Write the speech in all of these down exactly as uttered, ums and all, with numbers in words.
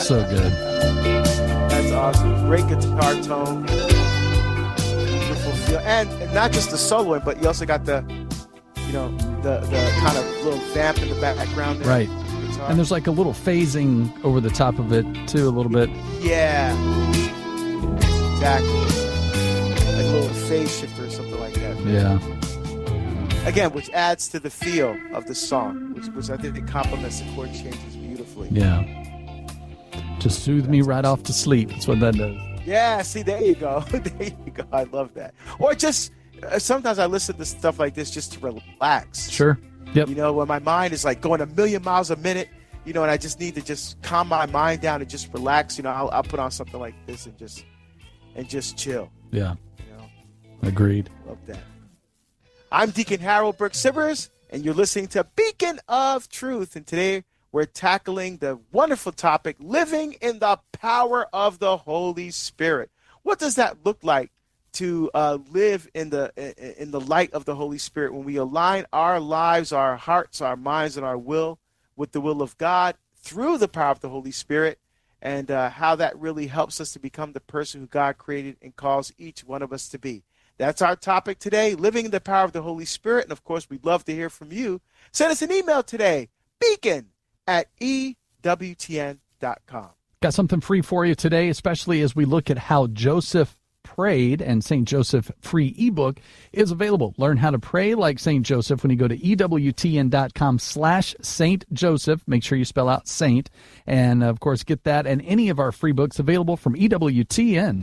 So good. That's awesome. Great guitar tone. Beautiful feel. And, and not just the soloing, but you also got the, you know, the, the kind of little vamp in the background there. Right. And there's like a little phasing over the top of it, too, a little bit. Yeah. Exactly. Like a little phase shifter or something like that. Yeah. Again, which adds to the feel of the song, which, which I think it complements the chord changes beautifully. Yeah. Just soothe me right off to sleep. That's what that does. Yeah, see, there you go. There you go. I love that. Or just, uh, sometimes I listen to stuff like this just to relax. Sure. Yep. You know, when my mind is like going a million miles a minute, you know, and I just need to just calm my mind down and just relax, you know, I'll, I'll put on something like this and just, and just chill. Yeah. You know? Agreed. Love that. I'm Deacon Harold Burke Sivers, and you're listening to Beacon of Truth. And today we're tackling the wonderful topic, living in the power of the Holy Spirit. What does that look like to uh, live in the in the light of the Holy Spirit when we align our lives, our hearts, our minds, and our will with the will of God through the power of the Holy Spirit, and uh, how that really helps us to become the person who God created and calls each one of us to be. That's our topic today, living in the power of the Holy Spirit. And, of course, we'd love to hear from you. Send us an email today, beacon at E W T N dot com. Got something free for you today, especially as we look at how Joseph prayed, and Saint Joseph free ebook is available. Learn how to pray like Saint Joseph when you go to E W T N dot com slash Saint Joseph. Make sure you spell out Saint. And, of course, get that and any of our free books available from E W T N.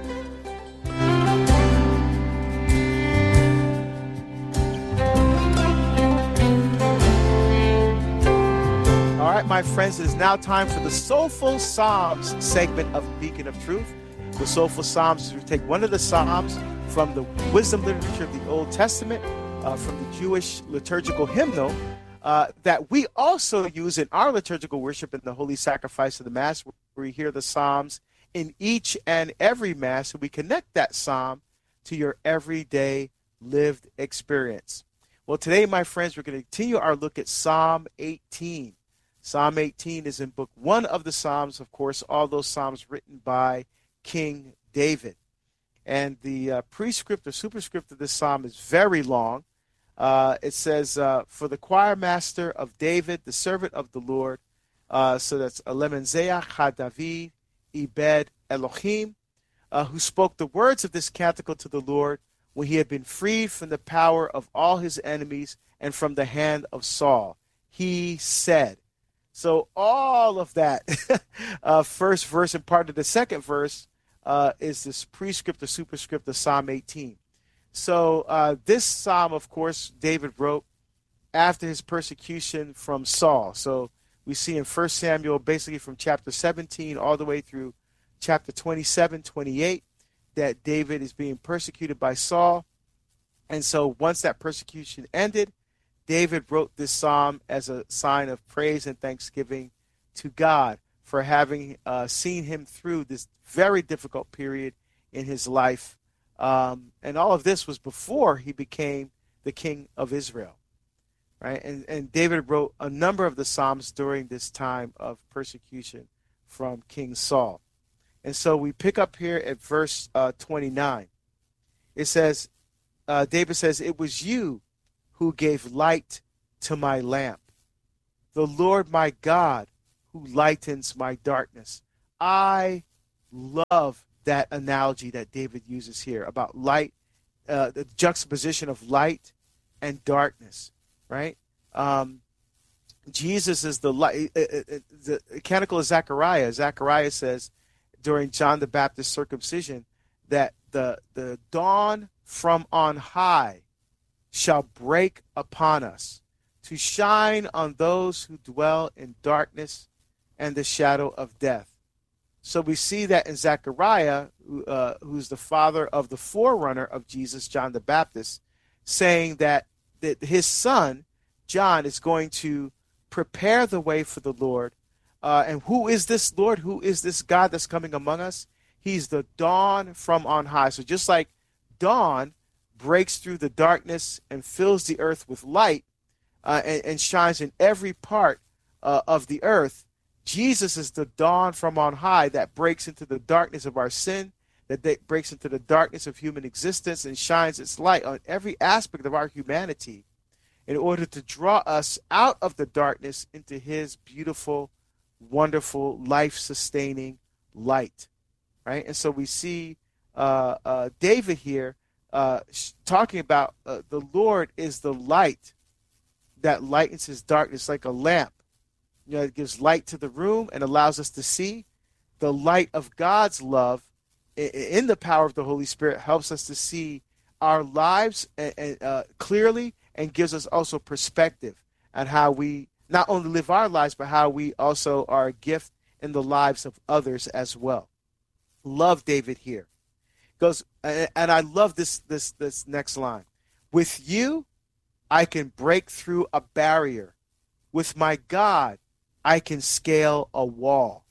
All right, my friends, it is now time for the Soulful Psalms segment of Beacon of Truth. The Soulful Psalms is we take one of the Psalms from the wisdom literature of the Old Testament, uh, from the Jewish liturgical hymnal, uh, that we also use in our liturgical worship in the Holy Sacrifice of the Mass, where we hear the Psalms in each and every Mass, and we connect that Psalm to your everyday lived experience. Well, today, my friends, we're going to continue our look at Psalm eighteen. Psalm eighteen is in book one of the Psalms, of course, all those Psalms written by King David. And the uh, prescript or superscript of this psalm is very long. Uh, it says, uh, for the choir master of David, the servant of the Lord. Uh, so that's Alemenzeach HaDavid Ibed Elohim, uh, who spoke the words of this canticle to the Lord when he had been freed from the power of all his enemies and from the hand of Saul. He said. So all of that uh, first verse and part of the second verse uh, is this prescript or superscript of Psalm eighteen. So uh, this psalm, of course, David wrote after his persecution from Saul. So we see in First Samuel, basically from chapter seventeen all the way through chapter twenty-seven, twenty-eight, that David is being persecuted by Saul. And so once that persecution ended, David wrote this psalm as a sign of praise and thanksgiving to God for having uh, seen him through this very difficult period in his life. Um, and all of this was before he became the king of Israel, right? And, and David wrote a number of the psalms during this time of persecution from King Saul. And so we pick up here at verse uh, twenty-nine. It says, uh, David says, it was you who gave light to my lamp, the Lord my God who lightens my darkness. I love that analogy that David uses here about light, uh, the juxtaposition of light and darkness, right? Um, Jesus is the light. Uh, uh, the canticle of Zechariah. Zechariah says during John the Baptist's circumcision that the the dawn from on high shall break upon us to shine on those who dwell in darkness and the shadow of death. So we see that in Zechariah, uh, who's the father of the forerunner of Jesus, John the Baptist, saying that, that his son, John, is going to prepare the way for the Lord. Uh, and who is this Lord? Who is this God that's coming among us? He's the dawn from on high. So just like dawn breaks through the darkness and fills the earth with light uh, and, and shines in every part uh, of the earth, Jesus is the dawn from on high that breaks into the darkness of our sin, that breaks into the darkness of human existence and shines its light on every aspect of our humanity in order to draw us out of the darkness into his beautiful, wonderful, life-sustaining light, right? And so we see uh, uh, David here uh, talking about uh, the Lord is the light that lightens his darkness like a lamp. You know, it gives light to the room and allows us to see. The light of God's love in the power of the Holy Spirit helps us to see our lives uh, clearly and gives us also perspective on how we not only live our lives, but how we also are a gift in the lives of others as well. Love David here. Goes, and I love this, this, this next line. With you, I can break through a barrier. With my God, I can scale a wall.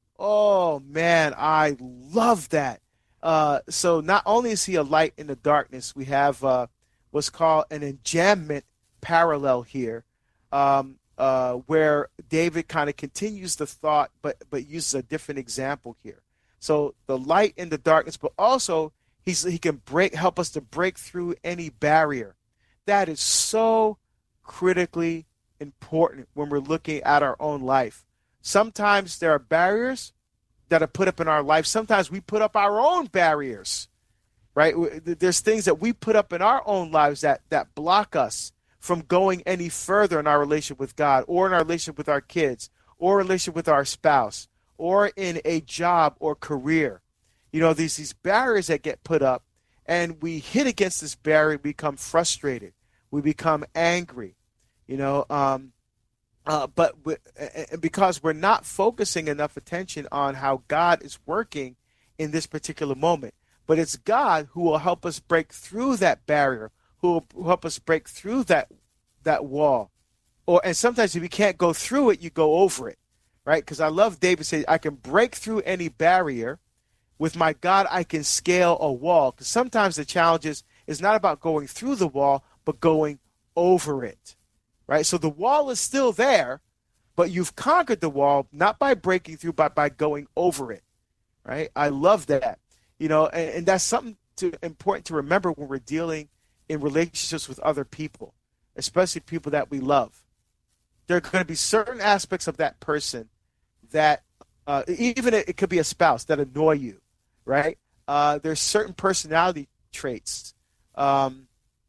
Oh, man, I love that. Uh, so not only is he a light in the darkness, we have uh, what's called an enjambment parallel here, um, uh, where David kind of continues the thought, but but uses a different example here. So the light in the darkness, but also he's he can break help us to break through any barrier. That is so critically important when we're looking at our own life. Sometimes there are barriers that are put up in our life. Sometimes we put up our own barriers, right? There's things that we put up in our own lives that that block us from going any further in our relationship with God, or in our relationship with our kids, or relationship with our spouse, or in a job or career. You know, these these barriers that get put up, and we hit against this barrier, we become frustrated, we become angry, you know, um, uh, but we, because we're not focusing enough attention on how God is working in this particular moment. But it's God who will help us break through that barrier, who will help us break through that that wall. Or and sometimes if you can't go through it, you go over it, right? Because I love David saying, I can break through any barrier. With my God, I can scale a wall. Because sometimes the challenge is, is not about going through the wall, but going over it, right? So the wall is still there, but you've conquered the wall, not by breaking through, but by going over it, right? I love that. You know, and, and that's something to, important to remember when we're dealing in relationships with other people, especially people that we love. There are going to be certain aspects of that person that, uh, even it, it could be a spouse, that annoy you, right? Uh, there's certain personality traits um,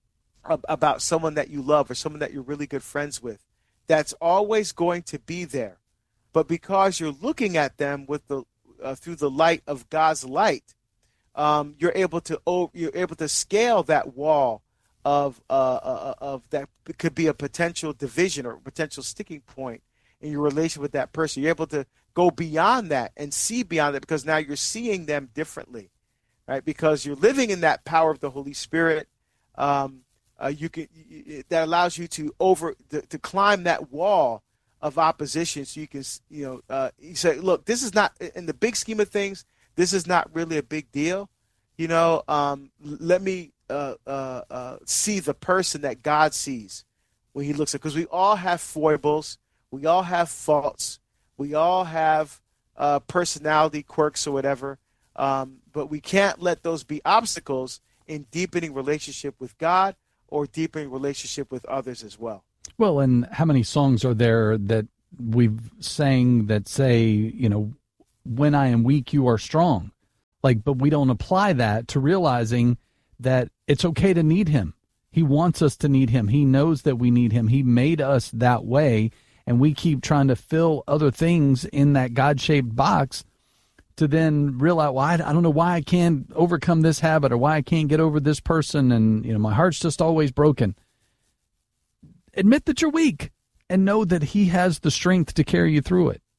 ab- about someone that you love or someone that you're really good friends with that's always going to be there. But because you're looking at them with the uh, through the light of God's light, Um, you're able to oh, you're able to scale that wall of uh, uh, of that could be a potential division or a potential sticking point in your relation with that person. You're able to go beyond that and see beyond it because now you're seeing them differently, right? Because you're living in that power of the Holy Spirit. Um, uh, you can that allows you to over to, to climb that wall of opposition, so you can you know uh, you say, look, this is not in the big scheme of things. This is not really a big deal, you know. Um, let me uh, uh, uh, see the person that God sees when He looks at. Because we all have foibles, we all have faults, we all have uh, personality quirks or whatever. Um, but we can't let those be obstacles in deepening relationship with God or deepening relationship with others as well. Well, and how many songs are there that we've sang that say, you know, when I am weak, you are strong. Like, but we don't apply that to realizing that it's okay to need Him. He wants us to need Him. He knows that we need Him. He made us that way, and we keep trying to fill other things in that God-shaped box to then realize, well, I, I don't know why I can't overcome this habit or why I can't get over this person, and you know, my heart's just always broken. Admit that you're weak and know that He has the strength to carry you through it.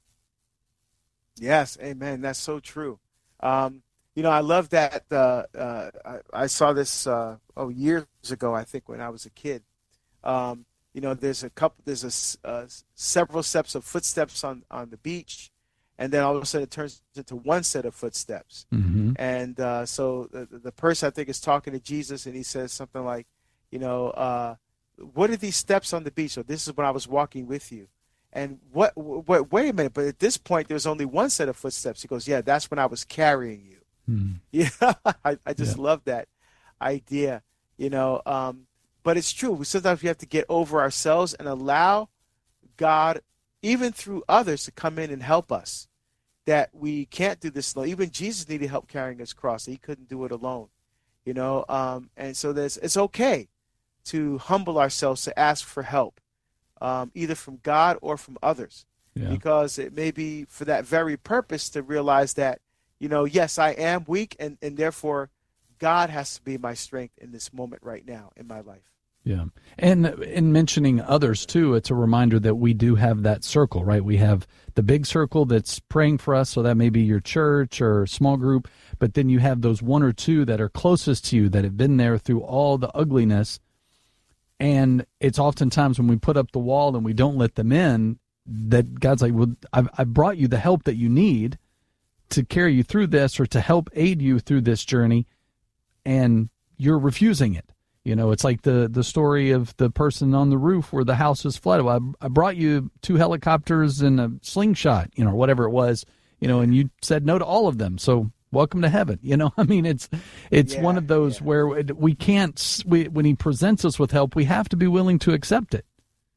Yes, amen. That's so true. Um, you know, I love that. Uh, uh, I, I saw this uh, oh years ago, I think, when I was a kid. Um, you know, there's a couple, there's a uh, several steps of footsteps on, on the beach, and then all of a sudden it turns into one set of footsteps. Mm-hmm. And uh, so the, the person I think is talking to Jesus, and he says something like, you know, uh, what are these steps on the beach? So this is when I was walking with you. And what, what, wait a minute, but at this point, there's only one set of footsteps. He goes, yeah, that's when I was carrying you. Mm. Yeah, I, I just yeah. love that idea, you know. Um, but it's true. Sometimes we have to get over ourselves and allow God, even through others, to come in and help us. That we can't do this alone. Even Jesus needed help carrying his cross. He couldn't do it alone, you know. Um, and so there's, it's okay to humble ourselves, to ask for help, um, either from God or from others, yeah. because it may be for that very purpose to realize that, you know, yes, I am weak, and, and therefore God has to be my strength in this moment right now in my life. Yeah. And in mentioning others, too, it's a reminder that we do have that circle, right? We have the big circle that's praying for us, so that may be your church or small group, but then you have those one or two that are closest to you that have been there through all the ugliness. And it's oftentimes when we put up the wall and we don't let them in, that God's like, well, I've, I've brought you the help that you need to carry you through this or to help aid you through this journey, and you're refusing it. You know, it's like the, the story of the person on the roof where the house is flooded. Well, I, I brought you two helicopters and a slingshot, you know, whatever it was, you know, and you said no to all of them. So welcome to heaven. You know, I mean, it's it's yeah, one of those yeah. where we can't, we, when he presents us with help, we have to be willing to accept it.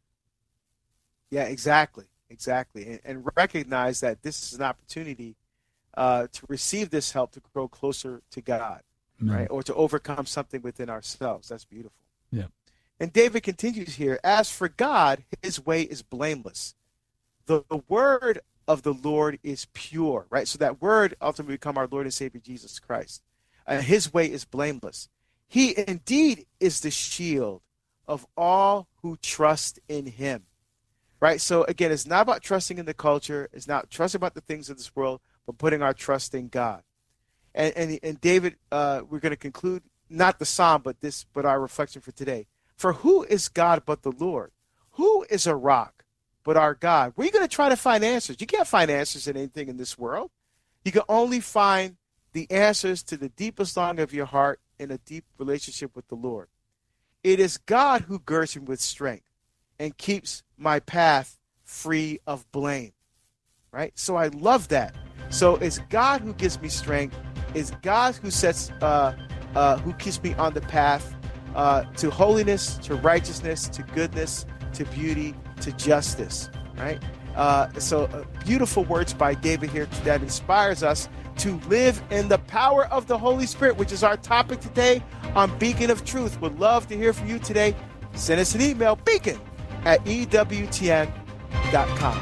Yeah, exactly. Exactly. And, and recognize that this is an opportunity uh, to receive this help to grow closer to God. Right, or to overcome something within ourselves. That's beautiful. Yeah. And David continues here, as for God, his way is blameless. The, the word of the Lord is pure, right? So that word ultimately become our Lord and Savior, Jesus Christ. Uh, his way is blameless. He indeed is the shield of all who trust in him, right? So again, it's not about trusting in the culture. It's not trusting about the things of this world, but putting our trust in God. And, and and David, uh, we're going to conclude not the psalm, but this, but our reflection for today. For who is God but the Lord? Who is a rock but our God? Where are you going to try to find answers? You can't find answers in anything in this world. You can only find the answers to the deepest longing of your heart in a deep relationship with the Lord. It is God who girds me with strength and keeps my path free of blame. Right? So I love that. So it's God who gives me strength. It's God who sets, uh, uh, who keeps me on the path uh, to holiness, to righteousness, to goodness, to beauty, to justice. Right? Uh, so uh, beautiful words by David here that inspires us to live in the power of the Holy Spirit, which is our topic today on Beacon of Truth. Would love to hear from you today. Send us an email, beacon at E W T N dot com.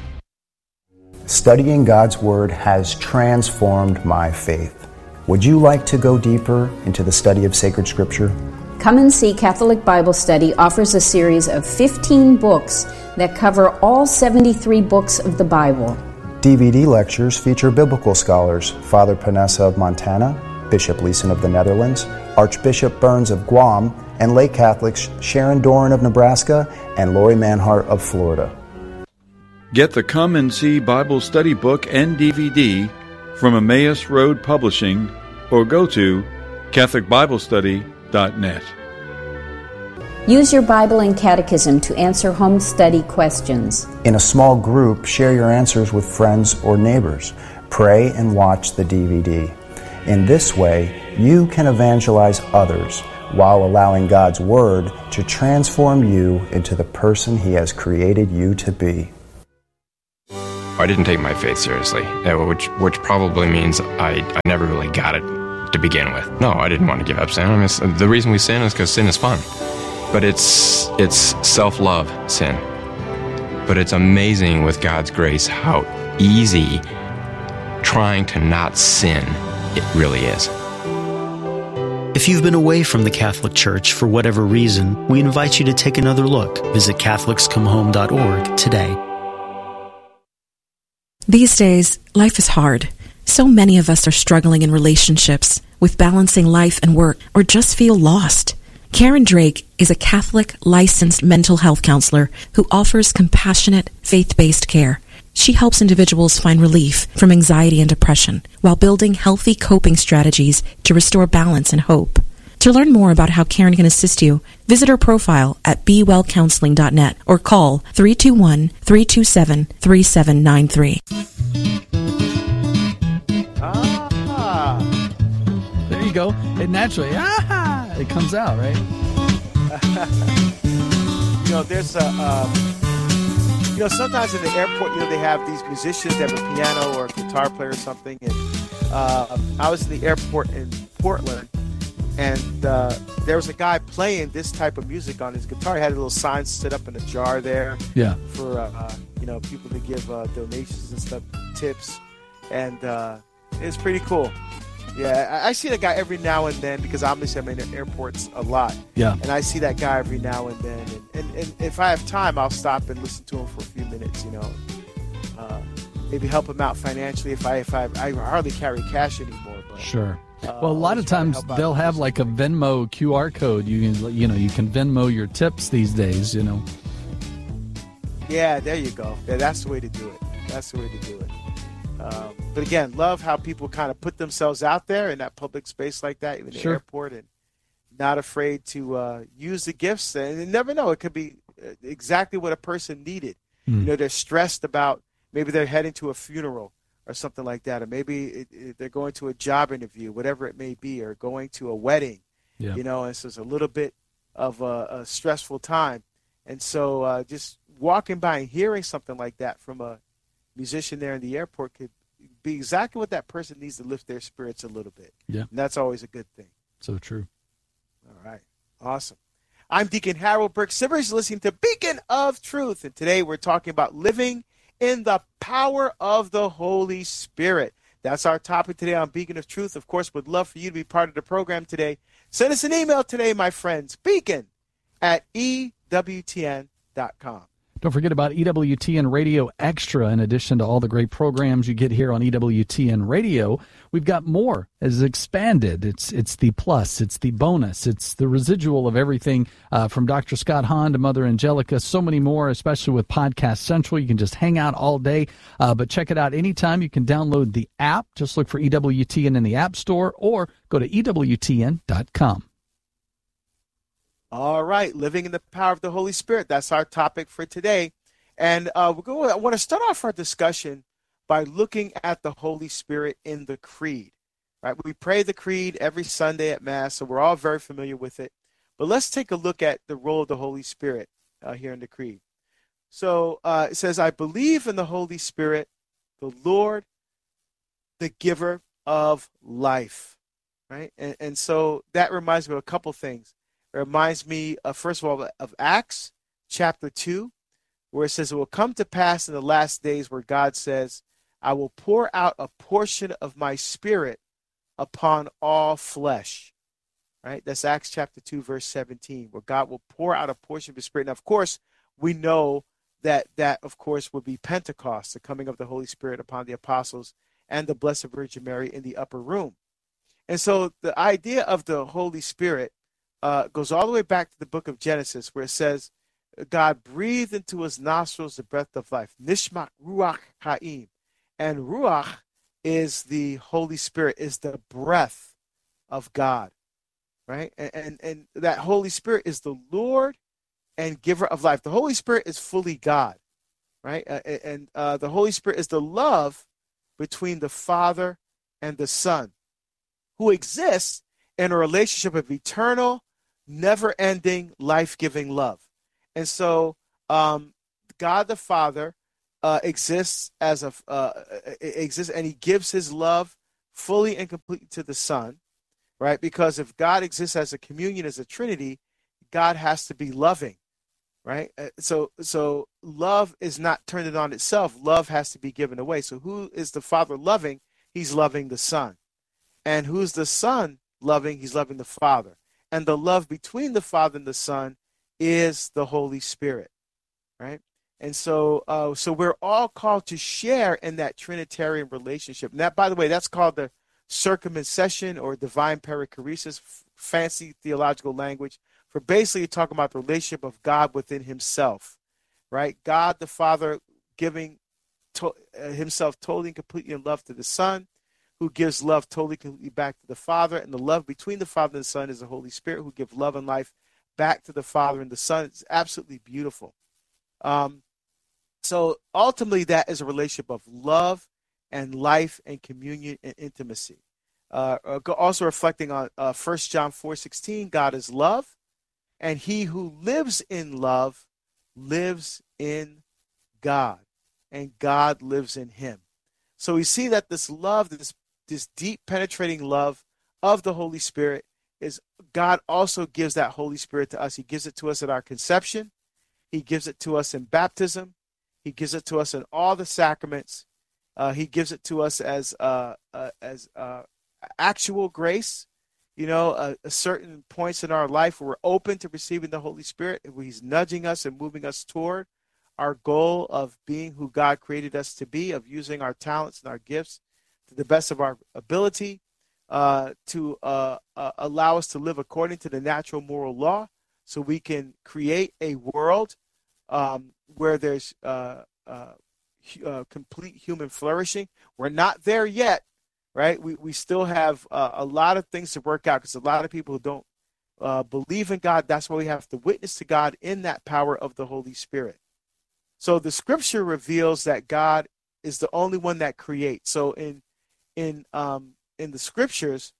Studying God's Word has transformed my faith. Would you like to go deeper into the study of sacred Scripture? Come and See Catholic Bible Study offers a series of fifteen books that cover all seventy-three books of the Bible. D V D lectures feature biblical scholars Father Panessa of Montana, Bishop Leeson of the Netherlands, Archbishop Burns of Guam, and lay Catholics Sharon Doran of Nebraska and Lori Manhart of Florida. Get the Come and See Bible Study book and D V D from Emmaus Road Publishing or go to Catholic Bible Study dot net. Use your Bible and Catechism to answer home study questions. In a small group, share your answers with friends or neighbors. Pray and watch the D V D. In this way, you can evangelize others while allowing God's Word to transform you into the person He has created you to be. I didn't take my faith seriously, which which probably means I, I never really got it to begin with. No, I didn't want to give up sin. I mean, the reason we sin is because sin is fun. But it's it's self-love sin. But it's amazing with God's grace how easy trying to not sin it really is. If you've been away from the Catholic Church for whatever reason, we invite you to take another look. Visit Catholics Come Home dot org today. These days, life is hard. So many of us are struggling in relationships, with balancing life and work, or just feel lost. Karen Drake is a Catholic licensed mental health counselor who offers compassionate, faith-based care. She helps individuals find relief from anxiety and depression while building healthy coping strategies to restore balance and hope. To learn more about how Karen can assist you, visit her profile at be well counseling dot net or call three two one, three two seven, three seven nine three. Ah. There you go. It naturally, ah, it comes out, right? You know, there's a, um, you know, sometimes in the airport, you know, they have these musicians that have a piano or a guitar player or something. And uh, I was in the airport in Portland, and uh, there was a guy playing this type of music on his guitar. He had a little sign set up in a jar there, yeah, for uh, you know, people to give uh, donations and stuff, tips, and uh, it's pretty cool. Yeah, I, I see that guy every now and then because obviously I'm in airports a lot. Yeah, and I see that guy every now and then, and, and, and if I have time, I'll stop and listen to him for a few minutes. You know, uh, maybe help him out financially if I if I I hardly carry cash anymore. But, sure. Uh, well, a lot of times they'll have like a Venmo Q R code. You can, you know, you can Venmo your tips these days. You know. Yeah, there you go. Yeah, that's the way to do it. That's the way to do it. Um, but again, love how people kind of put themselves out there in that public space like that, even the Sure. airport, and not afraid to uh, use the gifts. And you never know, it could be exactly what a person needed. Mm. You know, they're stressed about maybe they're heading to a funeral or something like that, or maybe it, it, they're going to a job interview, whatever it may be, or going to a wedding. Yeah. You know, and so it's a little bit of a, a stressful time. And so uh, just walking by and hearing something like that from a musician there in the airport could be exactly what that person needs to lift their spirits a little bit. Yeah. And that's always a good thing. So true. All right. Awesome. I'm Deacon Harold Burke Sivers, listening to Beacon of Truth. And today we're talking about living in the power of the Holy Spirit. That's our topic today on Beacon of Truth. Of course, would love for you to be part of the program today. Send us an email today, my friends. Beacon at E W T N dot com. Don't forget about E W T N Radio Extra. In addition to all the great programs you get here on E W T N Radio, we've got more as expanded. It's it's the plus, it's the bonus, it's the residual of everything uh, from Doctor Scott Hahn to Mother Angelica, so many more, especially with Podcast Central. You can just hang out all day, uh, but check it out anytime. You can download the app. Just look for E W T N in the App Store or go to E W T N dot com. All right, living in the power of the Holy Spirit. That's our topic for today. And uh, we're going. I want to start off our discussion by looking at the Holy Spirit in the Creed. Right? We pray the Creed every Sunday at Mass, so we're all very familiar with it. But let's take a look at the role of the Holy Spirit uh, here in the Creed. So uh, it says, I believe in the Holy Spirit, the Lord, the giver of life. Right? And, and so that reminds me of a couple things. It reminds me, of, first of all, of Acts chapter two, where it says, it will come to pass in the last days where God says, I will pour out a portion of my spirit upon all flesh. Right? That's Acts chapter two, verse seventeen, where God will pour out a portion of his spirit. Now, of course, we know that that, of course, would be Pentecost, the coming of the Holy Spirit upon the apostles and the Blessed Virgin Mary in the upper room. And so the idea of the Holy Spirit Uh, goes all the way back to the book of Genesis, where it says, God breathed into his nostrils the breath of life. Nishmat Ruach Haim. And Ruach is the Holy Spirit, is the breath of God. Right? And, and, and that Holy Spirit is the Lord and giver of life. The Holy Spirit is fully God. Right? Uh, and uh, the Holy Spirit is the love between the Father and the Son, who exists in a relationship of eternal, never-ending, life-giving love. And so um, God the Father uh, exists as a uh, exists, and he gives his love fully and completely to the Son, right? Because if God exists as a communion, as a Trinity, God has to be loving, right? So, so love is not turned on itself. Love has to be given away. So who is the Father loving? He's loving the Son. And who's the Son loving? He's loving the Father. And the love between the Father and the Son is the Holy Spirit, right? And so uh, so we're all called to share in that Trinitarian relationship. And that, by the way, that's called the circumcision or divine perichoresis, f- fancy theological language, for basically talking about the relationship of God within himself, right? God the Father giving to, uh, himself totally and completely in love to the Son, who gives love totally, completely back to the Father, and the love between the Father and the Son is the Holy Spirit, who gives love and life back to the Father and the Son. It's absolutely beautiful. Um, so ultimately, that is a relationship of love and life and communion and intimacy. Uh, also reflecting on uh, First John four sixteen, God is love, and he who lives in love lives in God, and God lives in him. So we see that this love, this this deep penetrating love of the Holy Spirit, is God also gives that Holy Spirit to us. He gives it to us at our conception. He gives it to us in baptism. He gives it to us in all the sacraments. Uh, he gives it to us as uh, uh, as uh, actual grace. You know, uh, certain points in our life where we're open to receiving the Holy Spirit, and he's nudging us and moving us toward our goal of being who God created us to be, of using our talents and our gifts to the best of our ability, uh, to uh, uh, allow us to live according to the natural moral law, so we can create a world um, where there's uh, uh, uh, complete human flourishing. We're not there yet, right? We we still have uh, a lot of things to work out, because a lot of people who don't uh, believe in God. That's why we have to witness to God in that power of the Holy Spirit. So the scripture reveals that God is the only one that creates. So in in um, in the scriptures,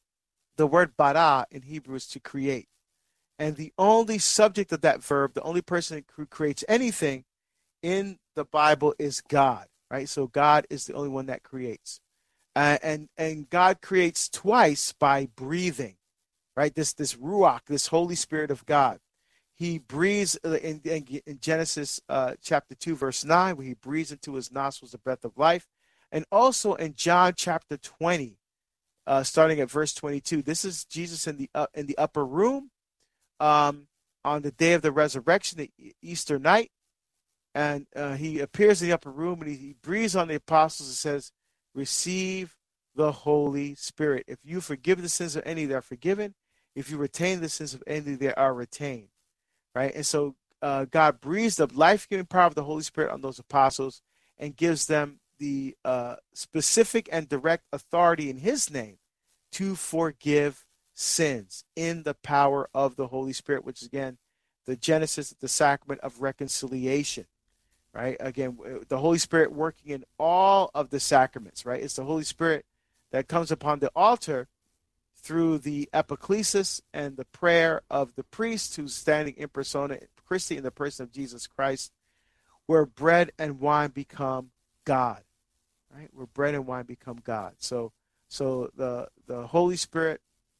the word bara in Hebrew is to create. And the only subject of that verb, the only person who creates anything in the Bible is God, right? So God is the only one that creates. Uh, and and God creates twice by breathing, right? This this ruach, this Holy Spirit of God. He breathes in, in, in Genesis uh, chapter two, verse nine, where he breathes into his nostrils the breath of life. And also in John chapter twenty, uh, starting at verse twenty-two. This is Jesus in the uh, in the upper room um, on the day of the resurrection, the Easter night. And uh, he appears in the upper room, and he, he breathes on the apostles and says, receive the Holy Spirit. If you forgive the sins of any, they are forgiven. If you retain the sins of any, they are retained. Right? And so uh, God breathes the life-giving power of the Holy Spirit on those apostles and gives them the uh, specific and direct authority in his name to forgive sins in the power of the Holy Spirit, which is, again, the genesis of the sacrament of reconciliation. Right? Again, the Holy Spirit working in all of the sacraments, right? It's the Holy Spirit that comes upon the altar through the epiclesis and the prayer of the priest who's standing in persona Christi in the person of Jesus Christ, where bread and wine become God, right? Where bread and wine become God. So, so the the Holy Spirit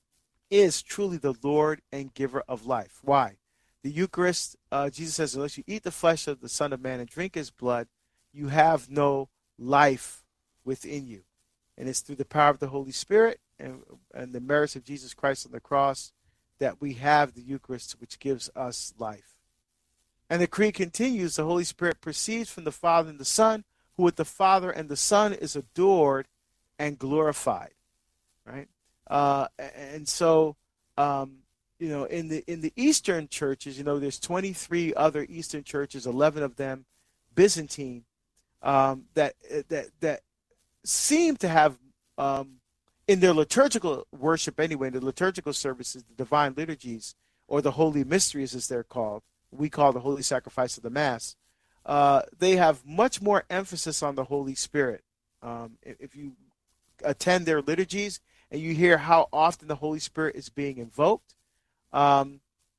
is truly the Lord and giver of life. Why? The Eucharist, uh, Jesus says, unless you eat the flesh of the Son of Man and drink his blood, you have no life within you. And it's through the power of the Holy Spirit and, and the merits of Jesus Christ on the cross that we have the Eucharist, which gives us life. And the creed continues, the Holy Spirit proceeds from the Father and the Son, who with the Father and the Son is adored and glorified. Right? Uh, and so... Um, You know, in the in the Eastern churches, you know, there's twenty-three other Eastern churches, eleven of them Byzantine, um, that that that seem to have um, in their liturgical worship anyway, in the liturgical services, the divine liturgies or the holy mysteries, as they're called, we call the holy sacrifice of the Mass. Uh, they have much more emphasis on the Holy Spirit. Um, if you attend their liturgies and you hear how often the Holy Spirit is being invoked. Um,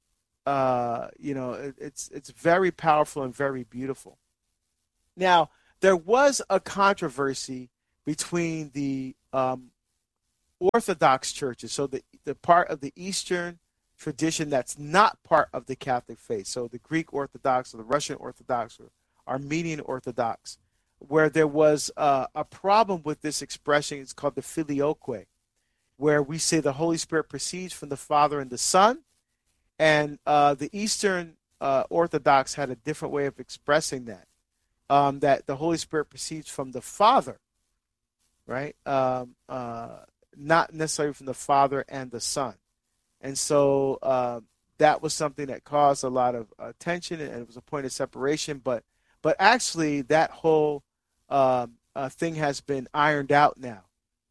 uh, you know, it, it's it's very powerful and very beautiful. Now, there was a controversy between the um, Orthodox churches, so the the part of the Eastern tradition that's not part of the Catholic faith, so the Greek Orthodox or the Russian Orthodox or Armenian Orthodox, where there was uh, a problem with this expression. It's called the filioque, where we say the Holy Spirit proceeds from the Father and the Son. And uh, the Eastern uh, Orthodox had a different way of expressing that, um, that the Holy Spirit proceeds from the Father, right? Um, uh, not necessarily from the Father and the Son. And so uh, that was something that caused a lot of uh, tension, and it was a point of separation. But but actually, that whole um, uh, thing has been ironed out now.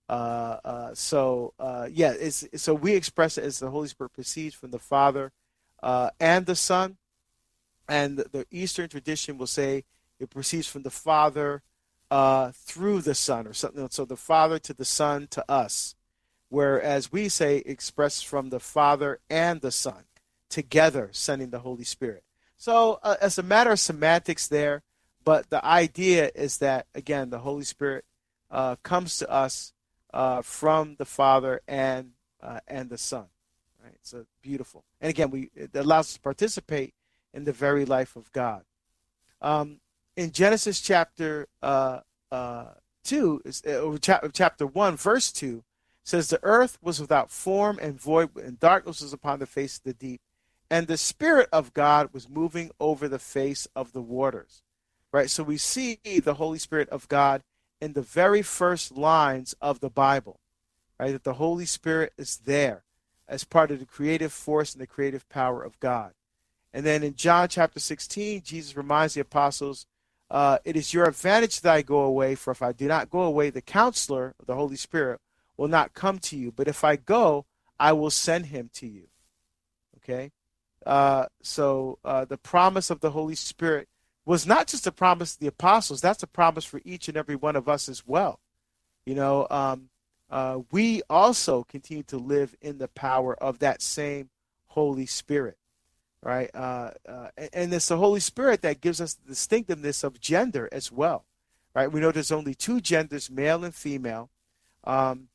Uh, uh, so uh, yeah, it's so we express it as the Holy Spirit proceeds from the Father uh, and the Son, and the, the Eastern tradition will say it proceeds from the Father uh, through the Son, or something. So the Father to the Son to us, whereas we say express from the Father and the Son together, sending the Holy Spirit. So uh, as a matter of semantics there, but the idea is that again the Holy Spirit uh, comes to us Uh, from the Father and uh, and the Son, right? So beautiful, and again, we it allows us to participate in the very life of God. Um, in Genesis chapter uh, uh, two, uh, chapter one, verse two, says the earth was without form and void, and darkness was upon the face of the deep, and the Spirit of God was moving over the face of the waters, right? So we see the Holy Spirit of God in the very first lines of the Bible, right? That the Holy Spirit is there as part of the creative force and the creative power of God. And then in John chapter sixteen, Jesus reminds the apostles, uh, it is your advantage that I go away, for if I do not go away, the counselor, the Holy Spirit, will not come to you. But if I go, I will send him to you. Okay? Uh, so uh, the promise of the Holy Spirit was not just a promise to the apostles, that's a promise for each and every one of us as well. You know, um, uh, we also continue to live in the power of that same Holy Spirit, right? Uh, uh, and, and it's the Holy Spirit that gives us the distinctiveness of gender as well, right? We know there's only two genders, male and female. Um,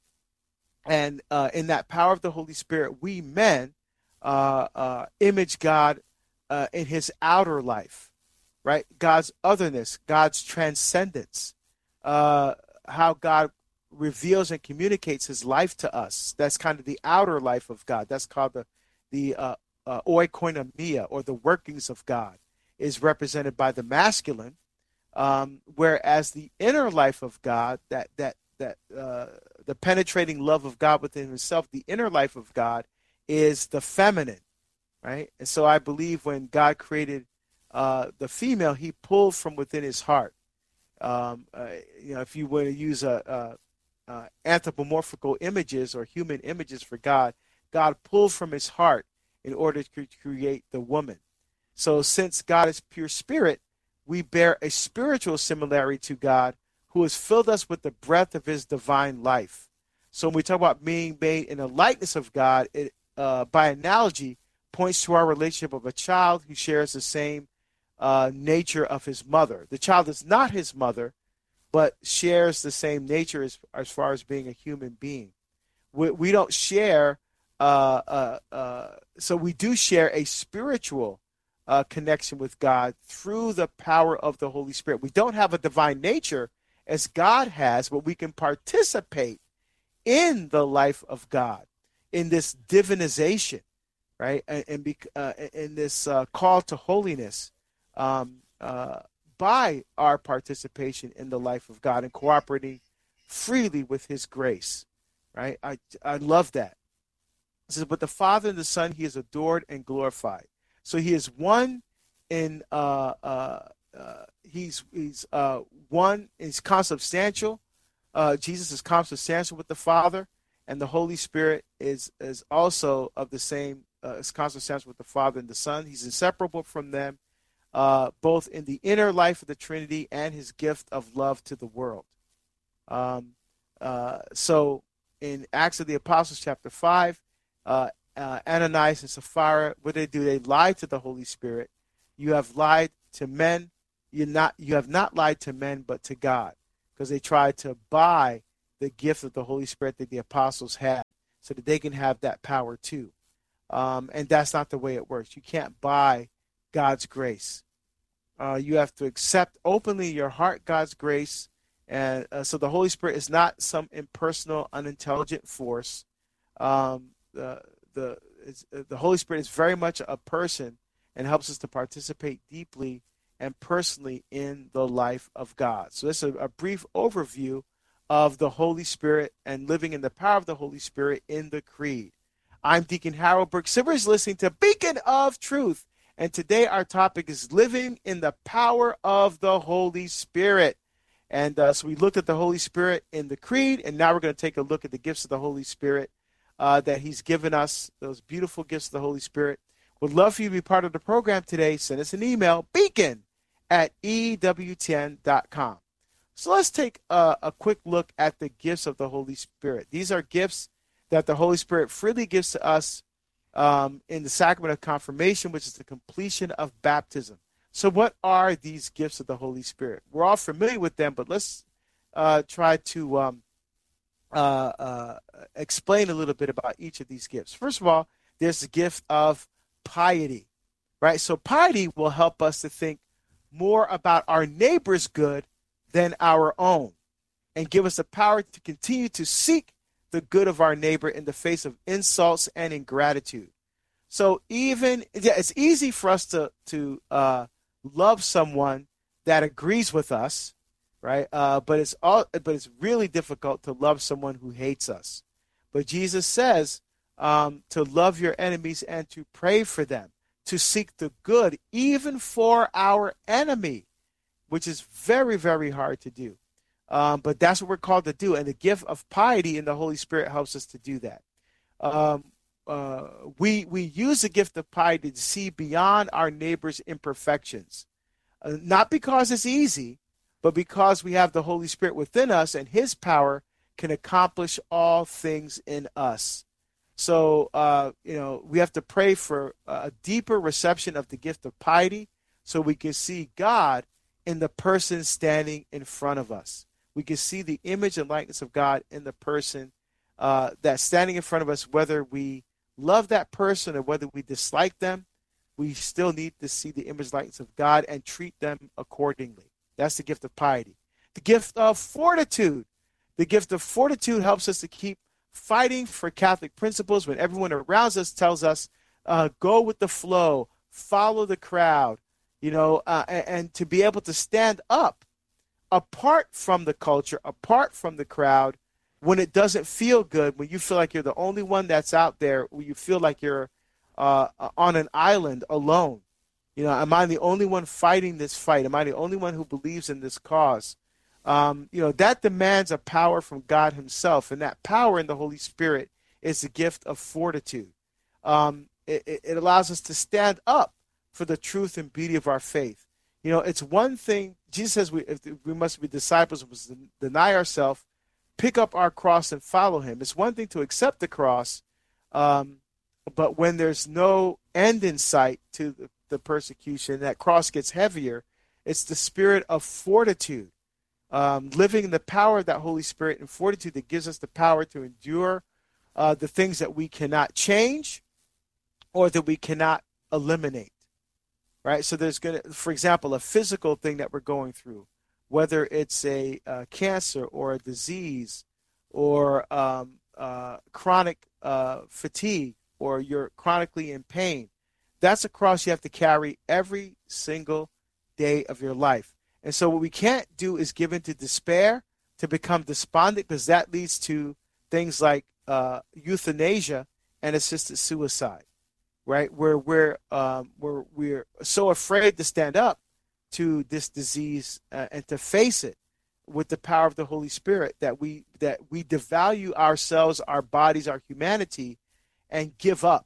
and uh, in that power of the Holy Spirit, we men uh, uh, image God uh, in his outer life. Right? God's otherness, God's transcendence, uh, how God reveals and communicates his life to us. That's kind of the outer life of God. That's called the, the uh, uh, oikonomia, or the workings of God, is represented by the masculine, um, whereas the inner life of God, that, that, that uh, the penetrating love of God within himself, the inner life of God is the feminine, right? And so I believe when God created Uh, the female, he pulled from within his heart. Um, uh, you know, if you were to use a, a, a anthropomorphical images or human images for God, God pulled from his heart in order to create the woman. So since God is pure spirit, we bear a spiritual similarity to God, who has filled us with the breath of his divine life. So when we talk about being made in the likeness of God, it, uh, by analogy, points to our relationship of a child who shares the same Uh, nature of his mother. The child is not his mother, but shares the same nature as, as far as being a human being. We, we don't share, uh, uh, uh, so we do share a spiritual uh, connection with God through the power of the Holy Spirit. We don't have a divine nature as God has, but we can participate in the life of God, in this divinization, right? And, and be, uh, in this uh, call to holiness. Um, uh, by our participation in the life of God and cooperating freely with his grace, right? I, I love that. It says, but the Father and the Son, he is adored and glorified. So he is one in, uh, uh, uh, he's, he's uh, one, he's consubstantial. Uh, Jesus is consubstantial with the Father, and the Holy Spirit is, is also of the same, uh, is consubstantial with the Father and the Son. He's inseparable from them. Uh, both in the inner life of the Trinity and his gift of love to the world. Um, uh, so in Acts of the Apostles chapter five, uh, uh, Ananias and Sapphira, what they do? They lie to the Holy Spirit. You have lied to men. You not you have not lied to men, but to God, because they tried to buy the gift of the Holy Spirit that the apostles had, so that they can have that power too. Um, and that's not the way it works. You can't buy God's grace. Uh, you have to accept openly in your heart God's grace. And uh, so the Holy Spirit is not some impersonal, unintelligent force. Um, the, the, it's, the Holy Spirit is very much a person and helps us to participate deeply and personally in the life of God. So this is a, a brief overview of the Holy Spirit and living in the power of the Holy Spirit in the Creed. I'm Deacon Harold Burke Sivers, listening to Beacon of Truth. And today our topic is living in the power of the Holy Spirit. And uh, so we looked at the Holy Spirit in the Creed, and now we're going to take a look at the gifts of the Holy Spirit uh, that he's given us, those beautiful gifts of the Holy Spirit. Would love for you to be part of the program today. Send us an email, beacon at E W T N dot com. So let's take a, a quick look at the gifts of the Holy Spirit. These are gifts that the Holy Spirit freely gives to us um, in the sacrament of confirmation, which is the completion of baptism. So what are these gifts of the Holy Spirit? We're all familiar with them, but let's uh, try to um, uh, uh, explain a little bit about each of these gifts. First of all, there's the gift of piety, right? So piety will help us to think more about our neighbor's good than our own, and give us the power to continue to seek the good of our neighbor in the face of insults and ingratitude. So even, yeah, it's easy for us to, to uh, love someone that agrees with us, right? Uh, but it's all, but it's really difficult to love someone who hates us. But Jesus says um, to love your enemies and to pray for them, to seek the good even for our enemy, which is very, very hard to do. Um, but that's what we're called to do. And the gift of piety in the Holy Spirit helps us to do that. Um, uh, we, we use the gift of piety to see beyond our neighbor's imperfections, uh, not because it's easy, but because we have the Holy Spirit within us, and his power can accomplish all things in us. So, uh, you know, we have to pray for a deeper reception of the gift of piety so we can see God in the person standing in front of us. We can see the image and likeness of God in the person uh, that's standing in front of us. Whether we love that person or whether we dislike them, we still need to see the image and likeness of God and treat them accordingly. That's the gift of piety. The gift of fortitude. The gift of fortitude helps us to keep fighting for Catholic principles when everyone around us tells us, uh, go with the flow, follow the crowd. You know, uh, and, and to be able to stand up apart from the culture, apart from the crowd, when it doesn't feel good, when you feel like you're the only one that's out there, when you feel like you're uh, on an island alone. You know, am I the only one fighting this fight? Am I the only one who believes in this cause? Um, you know, that demands a power from God himself, and that power in the Holy Spirit is the gift of fortitude. Um, it, it allows us to stand up for the truth and beauty of our faith. You know, it's one thing, Jesus says we, if we must be disciples, we must deny ourselves, pick up our cross and follow him. It's one thing to accept the cross, um, but when there's no end in sight to the, the persecution, that cross gets heavier. It's the spirit of fortitude, um, living in the power of that Holy Spirit and fortitude that gives us the power to endure uh, the things that we cannot change or that we cannot eliminate. Right, so there's going to, for example, a physical thing that we're going through, whether it's a uh, cancer or a disease or um, uh, chronic uh, fatigue, or you're chronically in pain. That's a cross you have to carry every single day of your life. And so what we can't do is give in to despair, to become despondent, because that leads to things like uh, euthanasia and assisted suicide. Right, where we're um, we're we're so afraid to stand up to this disease uh, and to face it with the power of the Holy Spirit that we that we devalue ourselves, our bodies, our humanity, and give up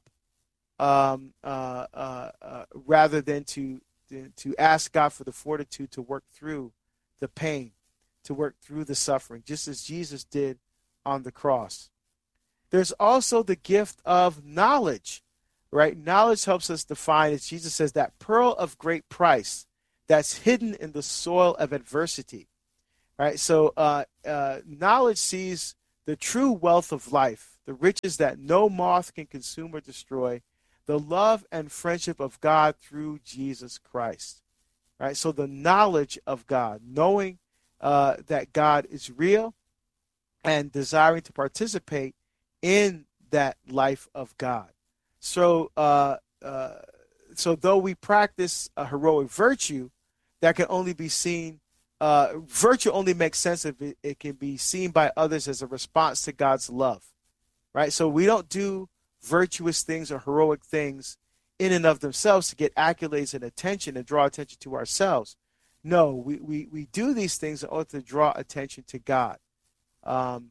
um, uh, uh, uh, rather than to to ask God for the fortitude to work through the pain, to work through the suffering, just as Jesus did on the cross. There's also the gift of knowledge. Right? Knowledge helps us define, as Jesus says, that pearl of great price that's hidden in the soil of adversity. Right? So uh, uh, knowledge sees the true wealth of life, the riches that no moth can consume or destroy, the love and friendship of God through Jesus Christ. Right? So the knowledge of God, knowing uh, that God is real and desiring to participate in that life of God. So, uh, uh, so though we practice a heroic virtue, that can only be seen, uh, virtue only makes sense if it, it can be seen by others as a response to God's love, right? So we don't do virtuous things or heroic things in and of themselves to get accolades and attention and draw attention to ourselves. No, we, we, we do these things in order to draw attention to God. Um,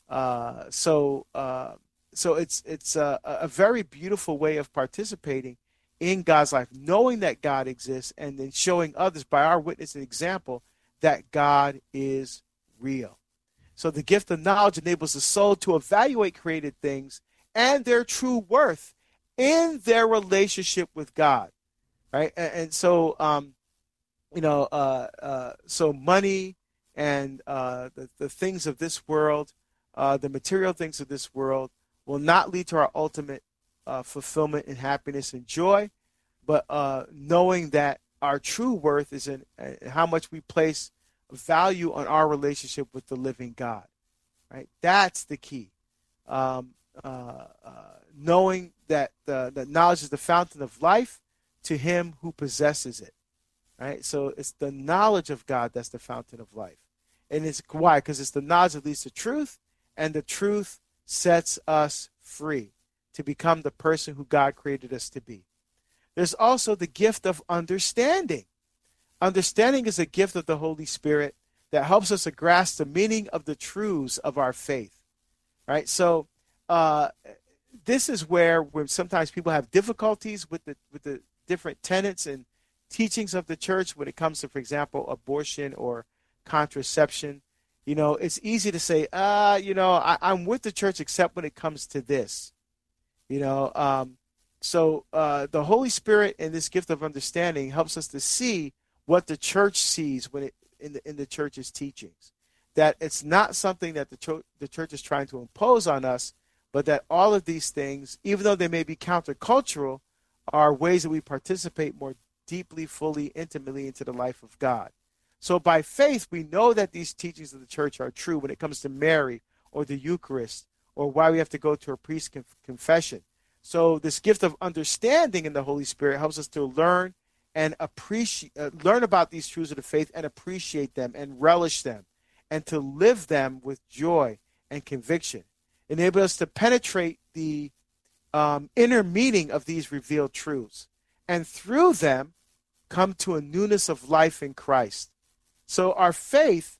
uh, so uh, so it's it's a, a very beautiful way of participating in God's life, knowing that God exists and then showing others by our witness and example that God is real. So the gift of knowledge enables the soul to evaluate created things and their true worth in their relationship with God, right? And, and so, um, you know, uh, uh, so money and uh, the, the things of this world, uh, the material things of this world will not lead to our ultimate uh, fulfillment and happiness and joy, but uh, knowing that our true worth is in uh, how much we place value on our relationship with the living God, right? That's the key. Um, uh, uh, knowing that the, the knowledge is the fountain of life to him who possesses it, right? So it's the knowledge of God that's the fountain of life. And it's why? Because it's the knowledge that leads to truth, and the truth sets us free to become the person who God created us to be. There's also the gift of understanding. Understanding is a gift of the Holy Spirit that helps us to grasp the meaning of the truths of our faith, right? So uh, this is where, where sometimes people have difficulties with the with the different tenets and teachings of the church when it comes to, for example, abortion or contraception. You know, it's easy to say, uh, you know, I, I'm with the church except when it comes to this. You know, um, so uh, the Holy Spirit and this gift of understanding helps us to see what the church sees when it in the in the church's teachings. That it's not something that the cho- the church is trying to impose on us, but that all of these things, even though they may be countercultural, are ways that we participate more deeply, fully, intimately into the life of God. So by faith, we know that these teachings of the church are true when it comes to Mary or the Eucharist or why we have to go to a priest conf- confession. So this gift of understanding in the Holy Spirit helps us to learn and appreciate, uh, learn about these truths of the faith and appreciate them and relish them and to live them with joy and conviction. Enable us to penetrate the um, inner meaning of these revealed truths and through them come to a newness of life in Christ. So our faith,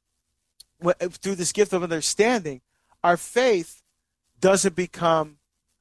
through this gift of understanding, our faith doesn't become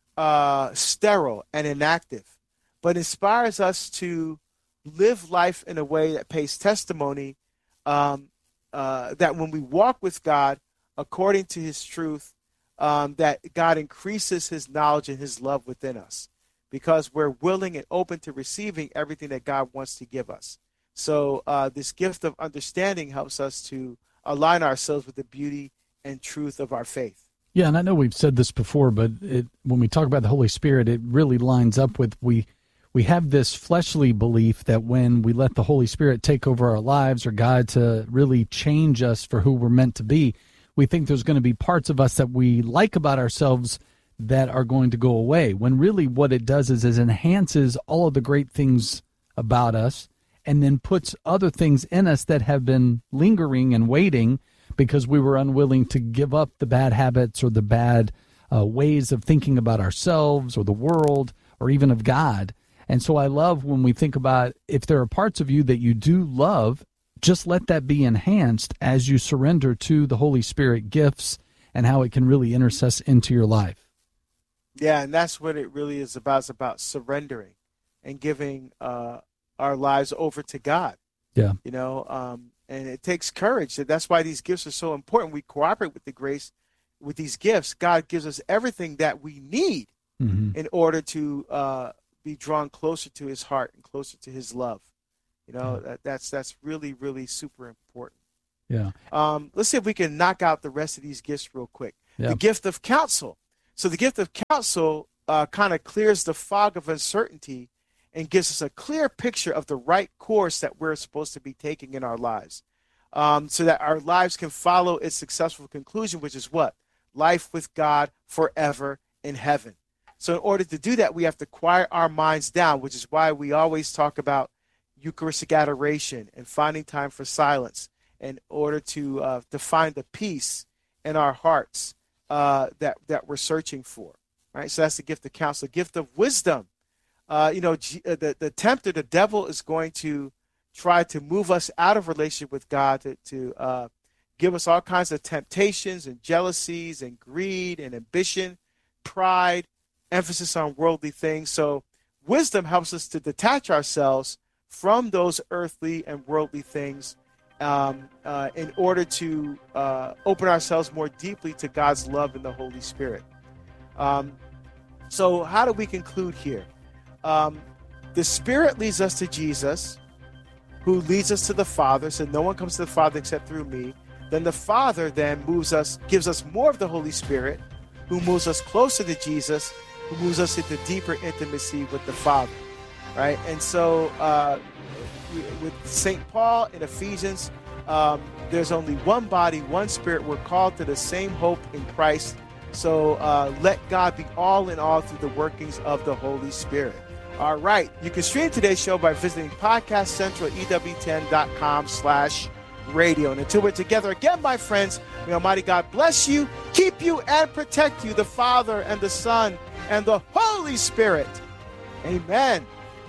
uh, sterile and inactive, but inspires us to live life in a way that pays testimony um, uh, that when we walk with God according to his truth, um, that God increases his knowledge and his love within us because we're willing and open to receiving everything that God wants to give us. So uh, this gift of understanding helps us to align ourselves with the beauty and truth of our faith. Yeah, and I know we've said this before, but it, when we talk about the Holy Spirit, it really lines up with we we have this fleshly belief that when we let the Holy Spirit take over our lives or God to really change us for who we're meant to be, we think there's going to be parts of us that we like about ourselves that are going to go away, when really what it does is, is it enhances all of the great things about us and then puts other things in us that have been lingering and waiting because we were unwilling to give up the bad habits or the bad uh, ways of thinking about ourselves or the world or even of God. And so I love when we think about if there are parts of you that you do love, just let that be enhanced as you surrender to the Holy Spirit gifts and how it can really intercess into your life. Yeah, and that's what it really is about. It's about surrendering and giving uh, our lives over to God. Yeah. You know, um, and it takes courage. That's why these gifts are so important. We cooperate with the grace, with these gifts. God gives us everything that we need mm-hmm. in order to uh, be drawn closer to his heart and closer to his love. You know, yeah. that, that's that's really, really super important. Yeah. Um, let's see if we can knock out the rest of these gifts real quick. Yeah. The gift of counsel. So the gift of counsel uh, kind of clears the fog of uncertainty and gives us a clear picture of the right course that we're supposed to be taking in our lives, um, so that our lives can follow its successful conclusion, which is what? Life with God forever in heaven. So in order to do that, we have to quiet our minds down, which is why we always talk about Eucharistic adoration and finding time for silence in order to uh, to find the peace in our hearts uh, that, that we're searching for. Right? So that's the gift of counsel. The gift of wisdom. Uh, you know, the, the tempter, the devil, is going to try to move us out of relationship with God, to, to uh, give us all kinds of temptations and jealousies and greed and ambition, pride, emphasis on worldly things. So wisdom helps us to detach ourselves from those earthly and worldly things um, uh, in order to uh, open ourselves more deeply to God's love and the Holy Spirit. Um, so how do we conclude here? Um, the Spirit leads us to Jesus, who leads us to the Father. So no one comes to the Father except through me. Then the Father then moves us, gives us more of the Holy Spirit, who moves us closer to Jesus, who moves us into deeper intimacy with the Father, right? And so uh, with Saint Paul in Ephesians, um, there's only one body, one Spirit. We're called to the same hope in Christ. So uh, let God be all in all through the workings of the Holy Spirit. All right. You can stream today's show by visiting Podcast Central, E W ten dot com slash radio. And until we're together again, my friends, may Almighty God bless you, keep you, and protect you, the Father and the Son and the Holy Spirit. Amen.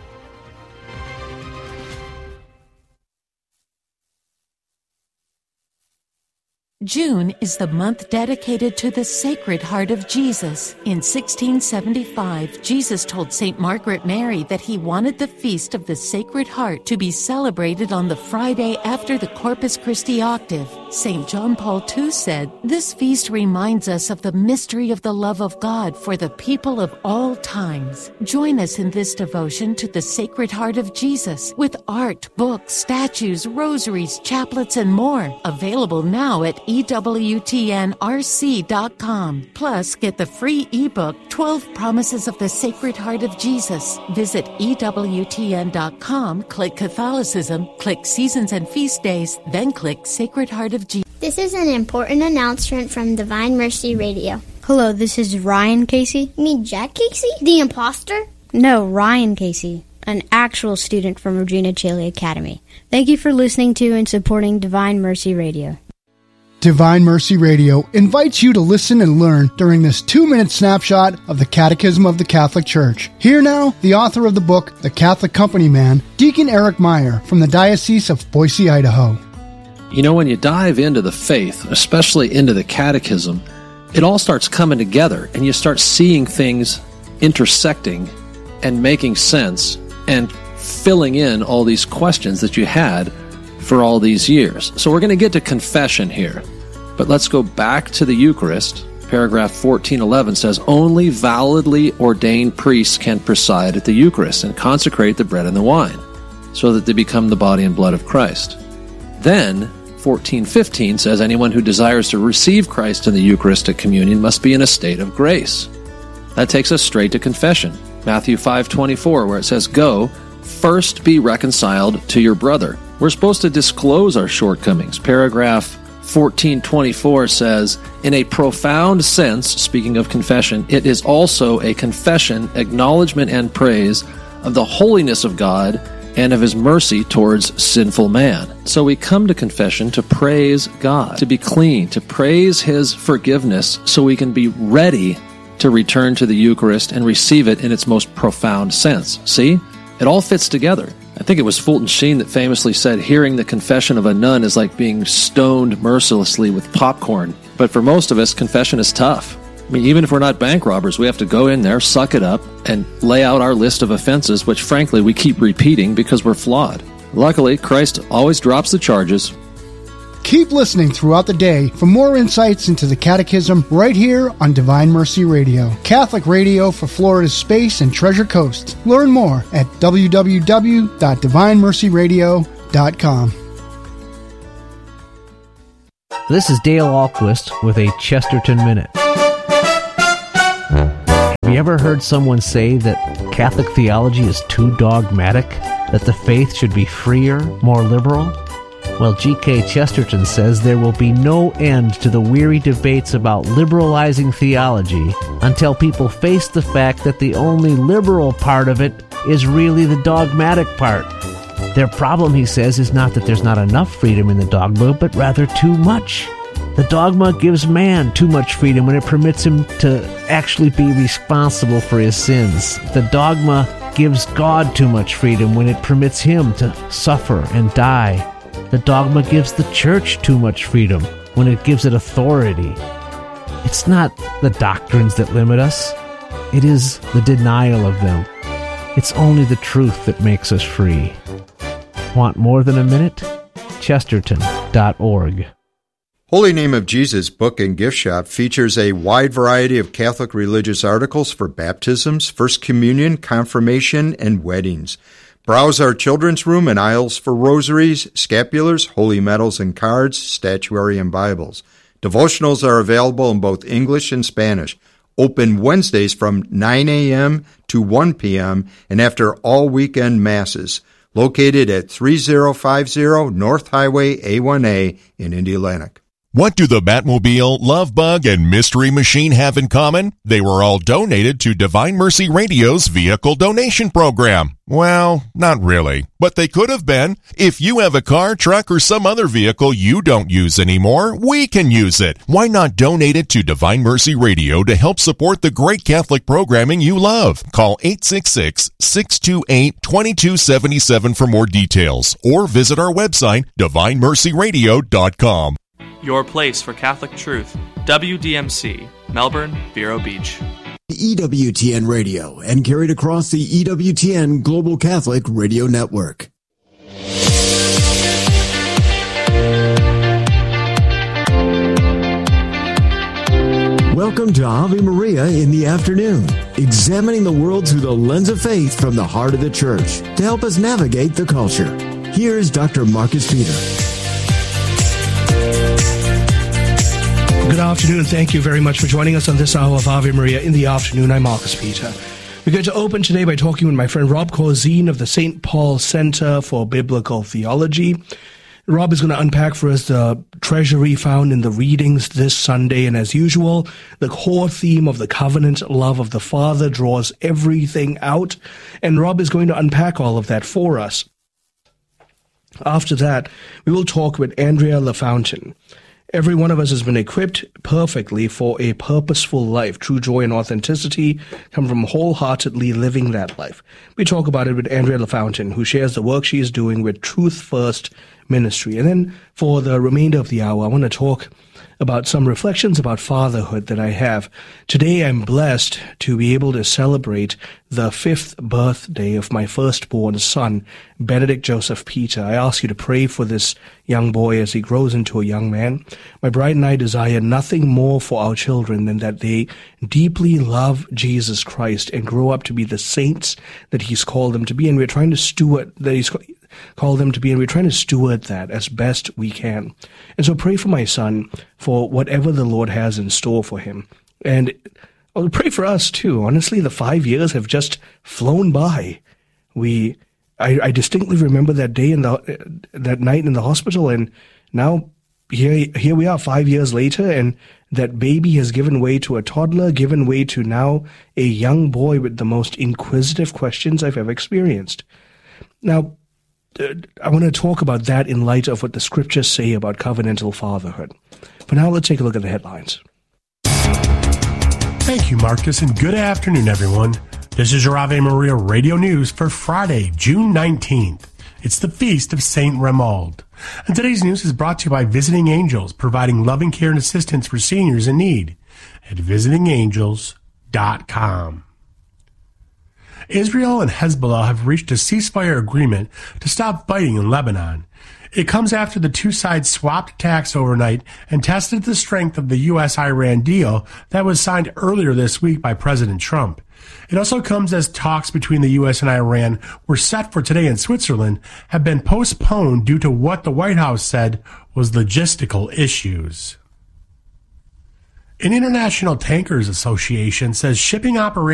June is the month dedicated to the Sacred Heart of Jesus. In sixteen seventy-five, Jesus told Saint Margaret Mary that he wanted the Feast of the Sacred Heart to be celebrated on the Friday after the Corpus Christi octave. Saint John Paul the Second said, "This feast reminds us of the mystery of the love of God for the people of all times." Join us in this devotion to the Sacred Heart of Jesus with art, books, statues, rosaries, chaplets, and more. Available now at E W T N R C dot com. Plus, get the free ebook, twelve Promises of the Sacred Heart of Jesus. Visit E W T N dot com, click Catholicism, click Seasons and Feast Days, then click Sacred Heart of Jesus. This is an important announcement from Divine Mercy Radio. Hello, this is Ryan Casey. You mean Jack Casey? The imposter? No, Ryan Casey, an actual student from Regina Coeli Academy. Thank you for listening to and supporting Divine Mercy Radio. Divine Mercy Radio invites you to listen and learn during this two-minute snapshot of the Catechism of the Catholic Church. Here now, the author of the book, The Catholic Company Man, Deacon Eric Meyer from the Diocese of Boise, Idaho. You know, when you dive into the faith, especially into the Catechism, it all starts coming together, and you start seeing things intersecting and making sense and filling in all these questions that you had for all these years. So we're going to get to confession here, but let's go back to the Eucharist. Paragraph fourteen eleven says, "Only validly ordained priests can preside at the Eucharist and consecrate the bread and the wine, so that they become the body and blood of Christ." Then fourteen fifteen says, "Anyone who desires to receive Christ in the Eucharistic communion must be in a state of grace." That takes us straight to confession. Matthew five twenty-four, where it says, "Go, first be reconciled to your brother." We're supposed to disclose our shortcomings. Paragraph fourteen twenty-four says, "In a profound sense," speaking of confession, "it is also a confession, acknowledgement, and praise of the holiness of God and of His mercy towards sinful man." So we come to confession to praise God, to be clean, to praise His forgiveness so we can be ready to return to the Eucharist and receive it in its most profound sense. See? It all fits together. I think it was Fulton Sheen that famously said, "Hearing the confession of a nun is like being stoned mercilessly with popcorn." But for most of us, confession is tough. I mean, even if we're not bank robbers, we have to go in there, suck it up, and lay out our list of offenses, which frankly we keep repeating because we're flawed. Luckily, Christ always drops the charges. Keep listening throughout the day for more insights into the Catechism right here on Divine Mercy Radio, Catholic radio for Florida's Space and Treasure Coast. Learn more at w w w dot divine mercy radio dot com. This is Dale Ahlquist with a Chesterton Minute. Have you ever heard someone say that Catholic theology is too dogmatic? That the faith should be freer, more liberal? Well, G K Chesterton says there will be no end to the weary debates about liberalizing theology until people face the fact that the only liberal part of it is really the dogmatic part. Their problem, he says, is not that there's not enough freedom in the dogma, but rather too much. The dogma gives man too much freedom when it permits him to actually be responsible for his sins. The dogma gives God too much freedom when it permits him to suffer and die. The dogma gives the church too much freedom when it gives it authority. It's not the doctrines that limit us. It is the denial of them. It's only the truth that makes us free. Want more than a minute? Chesterton dot org. Holy Name of Jesus Book and Gift Shop features a wide variety of Catholic religious articles for baptisms, First Communion, confirmation, and weddings. Browse our children's room and aisles for rosaries, scapulars, holy medals and cards, statuary, and Bibles. Devotionals are available in both English and Spanish. Open Wednesdays from nine a.m. to one p.m. and after all weekend masses. Located at three thousand fifty North Highway A one A in Indianapolis. What do the Batmobile, Love Bug, and Mystery Machine have in common? They were all donated to Divine Mercy Radio's vehicle donation program. Well, not really, but they could have been. If you have a car, truck, or some other vehicle you don't use anymore, we can use it. Why not donate it to Divine Mercy Radio to help support the great Catholic programming you love? Call eight six six, six two eight, two two seven seven for more details, or visit our website, divine mercy radio dot com. Your place for Catholic truth. W D M C, Melbourne, Vero Beach. E W T N Radio and carried across the E W T N Global Catholic Radio Network. Welcome to Ave Maria in the afternoon, examining the world through the lens of faith from the heart of the Church to help us navigate the culture. Here's Doctor Marcus Peter. Good afternoon. Thank you very much for joining us on this hour of Ave Maria in the afternoon. I'm Marcus Peter. We're going to open today by talking with my friend Rob Corzine of the Saint Paul Center for Biblical Theology. Rob is going to unpack for us the treasury found in the readings this Sunday. And as usual, the core theme of the covenant love of the Father draws everything out. And Rob is going to unpack all of that for us. After that, we will talk with Andrea LaFountain. Every one of us has been equipped perfectly for a purposeful life. True joy and authenticity come from wholeheartedly living that life. We talk about it with Andrea LaFountain, who shares the work she is doing with Truth First Ministry. And then for the remainder of the hour, I want to talk about some reflections about fatherhood that I have. Today, I'm blessed to be able to celebrate the fifth birthday of my firstborn son, Benedict Joseph Peter. I ask you to pray for this young boy as he grows into a young man. My bride and I desire nothing more for our children than that they deeply love Jesus Christ and grow up to be the saints that he's called them to be. And we're trying to steward that he's called them to be, and we're trying to steward that as best we can. And so pray for my son for whatever the Lord has in store for him. And I'll pray for us too. Honestly, the five years have just flown by. We, I, I distinctly remember that day in the, that night in the hospital, and now here, here we are five years later, and that baby has given way to a toddler, given way to now a young boy with the most inquisitive questions I've ever experienced. Now, I want to talk about that in light of what the scriptures say about covenantal fatherhood. But now let's take a look at the headlines. Thank you, Marcus, and good afternoon, everyone. This is your Ave Maria Radio News for Friday, June nineteenth. It's the feast of Saint Romuald. And today's news is brought to you by Visiting Angels, providing loving care and assistance for seniors in need at visiting angels dot com. Israel and Hezbollah have reached a ceasefire agreement to stop fighting in Lebanon. It comes after the two sides swapped attacks overnight and tested the strength of the U S Iran deal that was signed earlier this week by President Trump. It also comes as talks between the U S and Iran were set for today in Switzerland have been postponed due to what the White House said was logistical issues. An International Tankers Association says shipping operations